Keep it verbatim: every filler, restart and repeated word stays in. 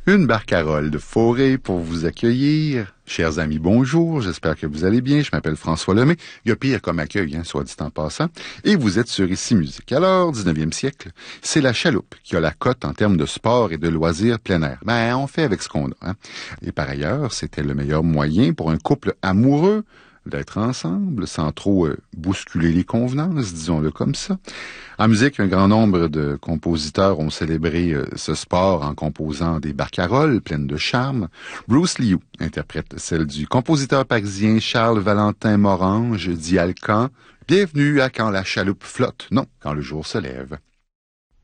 Une barcarolle de forêt pour vous accueillir. Chers amis, bonjour, j'espère que vous allez bien. Je m'appelle François Lemay. Il y a pire comme accueil, hein, soit dit en passant. Et vous êtes sur Ici Musique. Alors, dix-neuvième siècle, c'est la chaloupe qui a la cote en termes de sport et de loisirs plein air. Ben, on fait avec ce qu'on a. Hein. Et par ailleurs, c'était le meilleur moyen pour un couple amoureux d'être ensemble, sans trop euh, bousculer les convenances, disons-le comme ça. En musique, un grand nombre de compositeurs ont célébré euh, ce sport en composant des barcarolles pleines de charme. Bruce Liu interprète celle du compositeur parisien Charles-Valentin Morange, dit Alcan. Bienvenue à Quand la chaloupe flotte, non, quand le jour se lève.